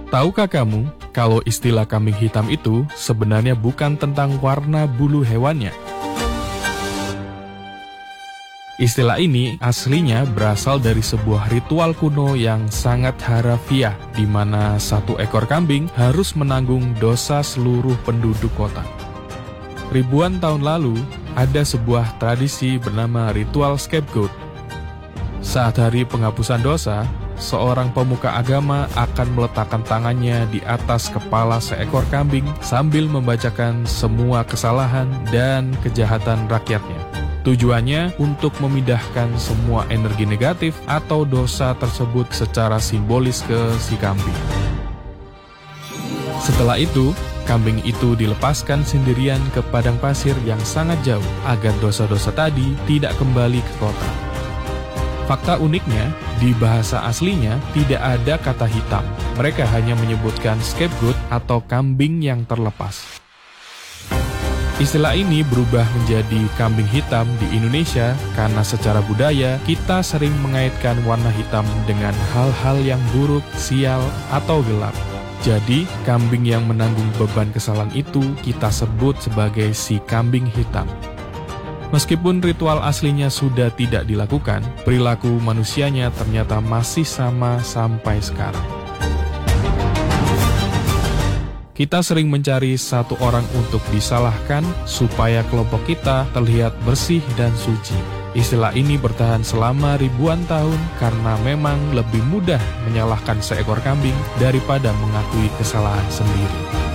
Tahukah kamu, kalau istilah kambing hitam itu sebenarnya bukan tentang warna bulu hewannya? Istilah ini aslinya berasal dari sebuah ritual kuno yang sangat harafiah, di mana satu ekor kambing harus menanggung dosa seluruh penduduk kota. Ribuan tahun lalu, ada sebuah tradisi bernama ritual scapegoat. Saat hari penghapusan dosa, seorang pemuka agama akan meletakkan tangannya di atas kepala seekor kambing sambil membacakan semua kesalahan dan kejahatan rakyatnya. Tujuannya untuk memindahkan semua energi negatif atau dosa tersebut secara simbolis ke si kambing. Setelah itu, kambing itu dilepaskan sendirian ke padang pasir yang sangat jauh agar dosa-dosa tadi tidak kembali ke kota. Fakta uniknya, di bahasa aslinya tidak ada kata hitam. Mereka hanya menyebutkan scapegoat atau kambing yang terlepas. Istilah ini berubah menjadi kambing hitam di Indonesia karena secara budaya kita sering mengaitkan warna hitam dengan hal-hal yang buruk, sial, atau gelap. Jadi, kambing yang menanggung beban kesalahan itu kita sebut sebagai si kambing hitam. Meskipun ritual aslinya sudah tidak dilakukan, perilaku manusianya ternyata masih sama sampai sekarang. Kita sering mencari satu orang untuk disalahkan supaya kelompok kita terlihat bersih dan suci. Istilah ini bertahan selama ribuan tahun karena memang lebih mudah menyalahkan seekor kambing daripada mengakui kesalahan sendiri.